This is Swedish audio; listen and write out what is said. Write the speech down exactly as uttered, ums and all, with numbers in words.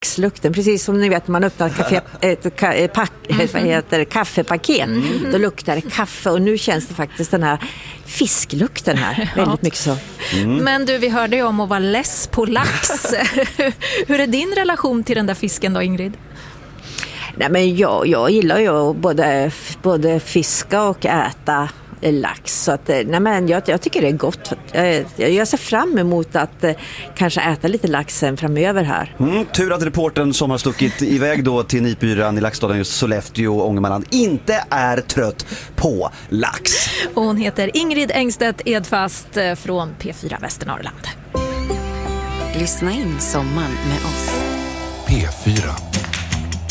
laxlukten. Precis som ni vet, man öppnar kaffe, ett, ett, pack, ett vad heter det, kaffepaket. Mm. Då luktar det kaffe. Och nu känns det faktiskt den här fisklukten här. Ja. Väldigt mycket så. Mm. Men du, vi hörde ju om att vara less på lax. Hur är din relation till den där fisken då, Ingrid? Nej, men jag, jag gillar ju både, både fiska och äta lax. Så att, nej, men jag, jag tycker det är gott. Jag, jag ser fram emot att eh, kanske äta lite laxen framöver här. Mm, tur att reportern som har stuckit iväg då till Nipyran i laxstaden just Sollefteå och Ångermanland inte är trött på lax. Och hon heter Ingrid Engstedt Edfast från P fyra Västernorrland. Lyssna in sommaren med oss. P fyra.